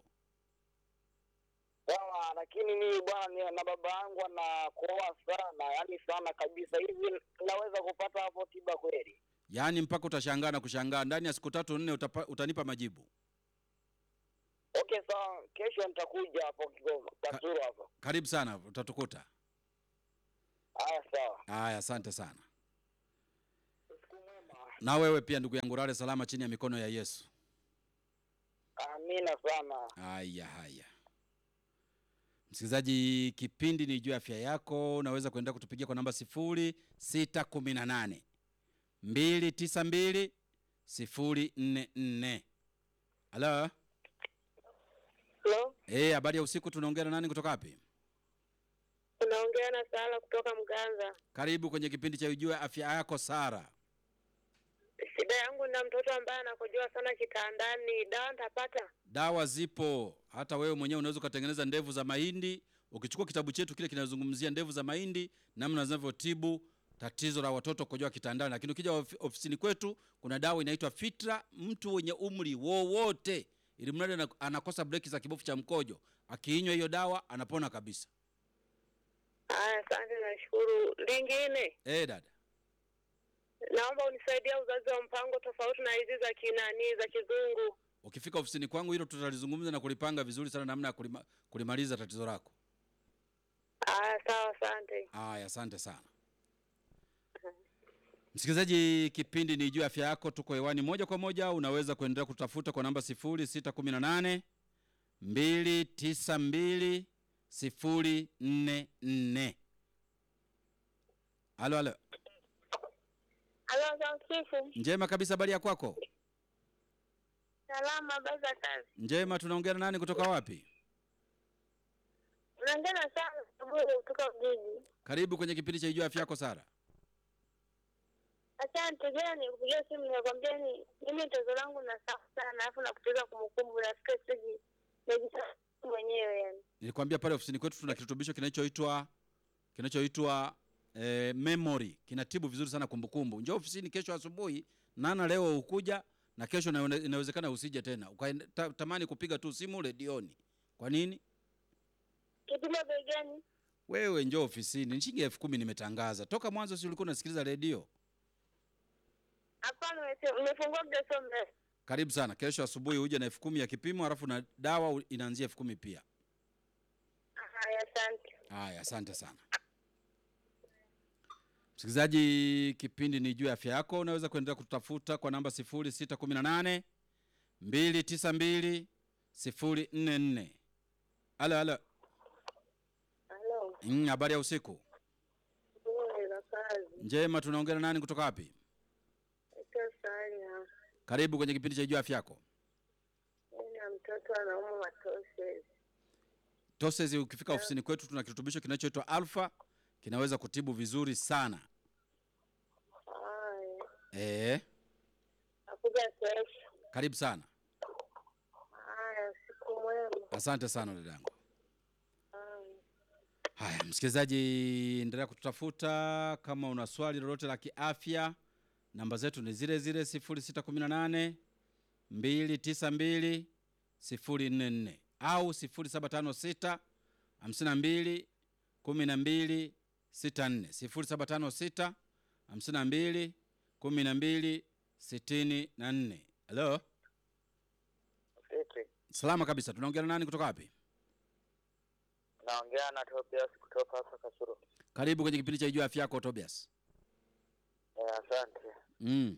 Sawa, lakini mimi bwana na baba yangu anakoa sana, yani sana kabisa. Hivi naweza kupata hapo tiba kweli? Yaani mpaka utashangaa na kushangaa, ndani ya siku tatu nne utapa, utanipa majibu. Okay, sawa, kesho nitakuja hapo Kigoma, Kasulu hapo. Karibu sana, utatukuta. Haya, sawa. Haya, asante sana. Na wewe pia ndugu yangu, rare salama chini ya mikono ya Yesu. Amina sana. Haya haya. Msikilizaji, kipindi ni Ijue Afya Yako. Unaweza kuendelea kutupigia kwa namba sifuri sita kumi na nane mbili tisa mbili sifuri nne nne. Halo? Hello? Eh, habari ya usiku, tunaongea na nani kutoka wapi? Unaongea na Sara kutoka Mganza. Karibu kwenye kipindi cha Ijue Afya Yako, Sara. Shida yangu na mtoto ambaye anakojoa sana kitandani, dawa nitapata? Dawa zipo. Hata wewe mwenyewe unaweza kutengeneza ndevu za mahindi. Ukichukua kitabu chetu kile kinazungumzia ndevu za mahindi, namna zinavyotibu tatizo la watoto kukojoa kitandani. Lakini ukija of, ofisini kwetu kuna dawa inaitwa Fitra. Mtu mwenye umri wowote, ili mradi anakosa breki za kibofu cha mkojo, akiinywa hiyo dawa anapona kabisa. Haya, asante, nashukuru. Lingine, Eh, dada, naomba unisaidie uzazi wa mpango tofauti na hizi za kinani za kizungu. ukifika ofisini kwangu hilo tutalizungumza na kulipanga vizuri sana, namna ya kulima, kulimaliza tatizo lako. Haya, sawa, asante. Haya, asante sana. Msikilizaji, kipindi ni Ijue Afya Yako, tuko hewani moja kwa moja. Unaweza kuendelea kutafuta kwa namba sifuri sita kumi na nane mbili tisa mbili sifuri nne nne. Halo halo. Halo, Zamsifu. Njema kabisa, habari ya kwako? Salama, habari za kazi? Njema, tunaongea na nani kutoka wapi? Unaongea na Sara Saburi kutoka Ujiji. Karibu kwenye kipindi cha Ijue Afya Yako, Sara. Asante, jana nikupigia simu nikakwambia ni mimi tatizo langu na safu sana, alafu nakupoteza kumbukumbu na sikia siji najisahau mwenyewe yani. Nilikwambia pale ofisini kwetu tuna kirutubisho kinachoitwa kinachoitwa eh, memory. Kinatibu vizuri sana kumbukumbu. Njoo ofisini kesho asubuhi, nana leo ukuja na kesho na inawezekana usije tena. Ukatamani kupiga tu simu redioni. Kwa nini? Kipimo bei gani? Wewe njoo ofisini. Shilingi elfu kumi nimetangaza. Toka mwanzo si ulikuwa unasikiliza redio? Hapana, umefungua mdasombe. Karibu sana. Kesho asubuhi uje na elfu kumi ya kipimo, alafu na dawa inaanzia elfu kumi pia. Haya, asante. Haya, asante sana. Msikilizaji, kipindi ni Ijue Afya Yako. Unaweza kuendelea kutafuta kwa namba sifuri sita kumi na nane mbili tisa mbili sifuri nne nne. Halo halo. Halo. Mm, habari ya usiku? Ndio, na kazi. Njema, tunaongea na nani kutoka wapi? Sana. Karibu kwenye kipindi cha Ijue Afya Yako. Nina mtoto anaumwa matoses. Toses, ukifika ofisini kwetu tuna kirutubisho kinachoitwa Alpha, kinaweza kutibu vizuri sana. Haya. Eh. Nakuja kesho. Karibu sana. Haya, siku mwema. Asante sana dadangu. Haya. Haya, msikilizaji, endelea kututafuta kama una swali lolote la kiafya. Namba zetu ni zile zile sifuri sita kumi na nane mbili tisa mbili sifuri nne nne au sifuri saba tano sita hamsini na mbili kumi na mbili sita nne, sifuri saba tano sita hamsini na mbili kumi na mbili sitini na nne. Hello? Vipi? Salama kabisa. Tunaongea na nani kutoka wapi? Naongea na Tobias kutoka hapa Kasulu. Karibu kwenye kipindi cha Ijue Afya Yako, Tobias. Eh, asante. Mm.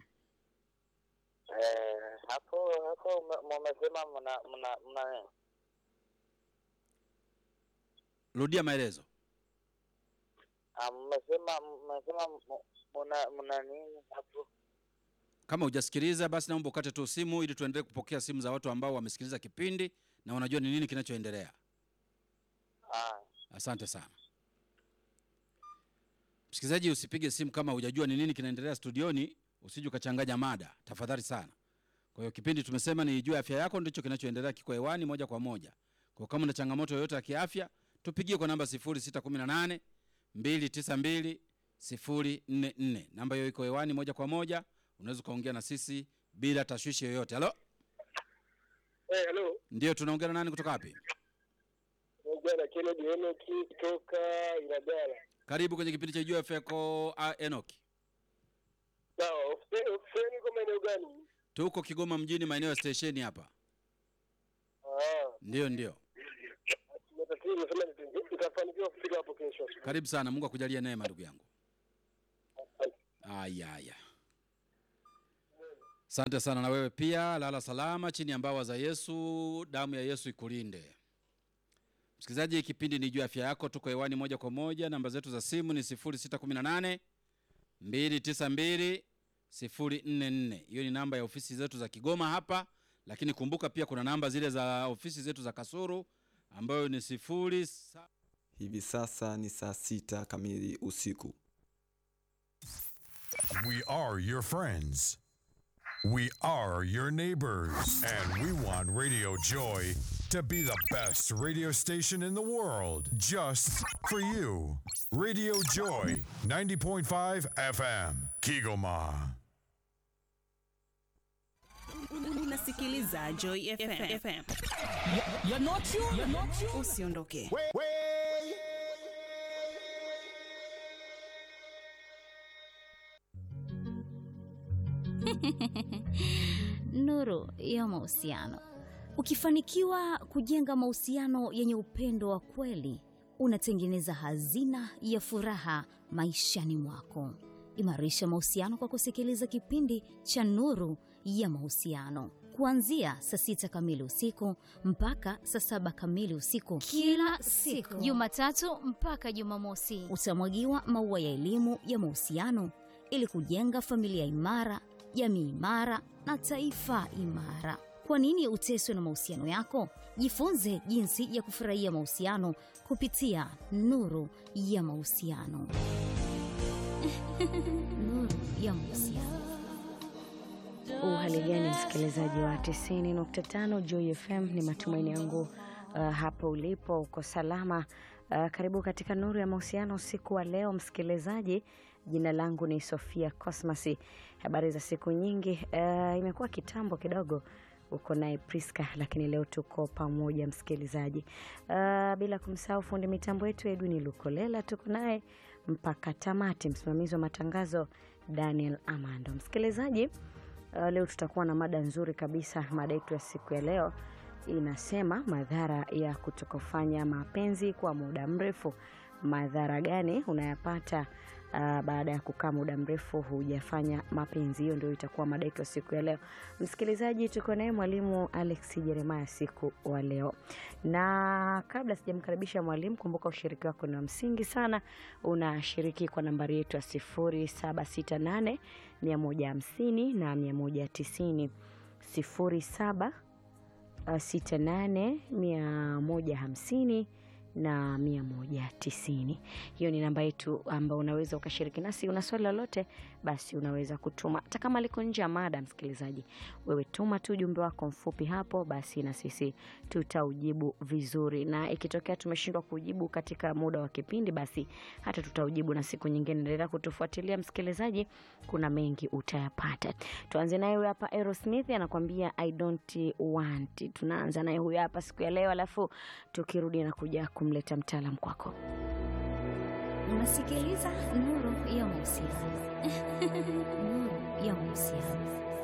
Eh, hapo hapo mmesema mna mna mna Rudia maelezo. Ah, mmesema mmesema mna mna nini hapo? Kama hujasikiliza basi naomba ukate tu simu ili tuendelee kupokea simu za watu ambao wamesikiliza kipindi na wanajua ni nini kinachoendelea. Ah. Asante sana. Msikilizaji, usipige simu kama hujajua ni nini kinaendelea studioni, usije ukachanganya mada, tafadhali sana. Kwa hiyo kipindi tumesema ni Ijue Afya Yako, ndicho kinachoendelea, kiko hewani moja kwa moja. Kwa kama una changamoto yoyote ya kiafya, tupigie kwa namba sifuri sita kumi na nane mbili tisa mbili sifuri nne nne. Namba hiyo iko hewani moja kwa moja. unaweza kaongea na sisi bila tashwishi yoyote. Halo? Eh, hey, hello. Ndio, tunaongea na nani kutoka wapi? Naongea na Kennedy Enoki kutoka Ilagala. Karibu kwenye kipindi cha Jua F M ko uh, Enoki. Sawa, ofisini kwa maeneo gani? Tuko Kigoma mjini, maeneo ya station hapa. Ah. Ndio ndio. Nataka niseme nitafanikiwa kufika hapo kesho. Karibu sana, Mungu akujalie neema ndugu yangu. Aya aya. Asante sana na wewe pia, lala salama chini ya mbawa za Yesu, damu ya Yesu ikulinde. Msikilizaji, kipindi ni Jua Afya Yako, tuko hewani moja kwa moja. Namba zetu za simu ni sifuri sita kumi na nane mbili tisa mbili sifuri nne nne. Hiyo ni namba ya ofisi zetu za Kigoma hapa, lakini kumbuka pia kuna namba zile za ofisi zetu za Kasulu ambayo ni sifuri. Hivi sasa ni saa sita kamili usiku. We are your friends. We are your neighbors. And we want Radio Joy to be the best radio station in the world. Just for you. Radio Joy, ninety point five F M, Kigoma. Unasikiliza Joy F M. You're not you. You're not you. Usiondoke. Wait, wait. Nuru ya mahusiano. Ukifanikiwa kujenga mahusiano yenye upendo wa kweli, unatengeneza hazina ya furaha maishani mwako. Imarisha mahusiano kwa kusikiliza kipindi cha Nuru ya Mahusiano kuanzia saa sita kamili usiku mpaka saa saba kamili usiku kila siku, Jumatatu mpaka Jumamosi. Utamwagiwa maua ya elimu ya mahusiano ili kujenga familia imara, jamii imara na taifa imara. Kwa nini uteswe na mahusiano yako? Jifunze jinsi ya kufurahia mahusiano kupitia Nuru ya Mahusiano. Nuru ya Mahusiano. Uhali gani msikilizaji wa tisini nukta tano Joy F M, ni matumaini yangu uh, hapo ulipo uko salama. Uh, karibu katika Nuru ya Mahusiano siku wa leo msikilizaji. Jina langu ni Sofia Cosmas. Habari za siku nyingi, uh, imekuwa kitambo kidogo uko naye Priska, lakini leo tuko pamoja msikilizaji. Uh, bila kumsahau fundi mitambo yetu Edwin Lukolela, tuko naye mpaka tamati. Msimamizi wa matangazo Daniel Amando. Msikilizaji, uh, leo tutakuwa na mada nzuri kabisa. Mada yetu ya siku ya leo inasema madhara ya kutokufanya mapenzi kwa muda mrefu. Madhara gani unayapata uh, baada ya kukaa muda mrefu hujafanya mapenzi? Hiyo ndio itakuwa mada yetu siku ya leo. Msikilizaji, tuko naye mwalimu Alex Jeremiah siku wa leo. Na kabla sijamkaribisha mwalimu, kumbuka ushiriki wako ni msingi sana. Unashiriki kwa nambari yetu ya sifuri saba sita nane mia moja hamsini na mia moja tisini. sifuri saba sita nane mia moja hamsini na mia moja tisini. Hiyo ni namba yetu ambayo unaweza ukashiriki nasi. Una swali lolote basi unaweza kutuma. Hata kama liko nje ya mada msikilizaji, wewe tuma tu ujumbe wako mfupi hapo, basi na sisi tutaujibu vizuri. Na ikitokea tumeshindwa kujibu katika muda wa kipindi, basi hata tutaujibu na siku nyingine. Endelea kutufuatilia msikilizaji, kuna mengi utayapata. Tuanze naye huyu hapa Aerosmith anakuambia I don't want. Tunaanza naye huyu hapa siku ya leo, alafu tukirudi na kuja kumleta mtaalamu kwako. Unasikiliza Nuru ya Mahusiano. Nuru ya Mahusiano.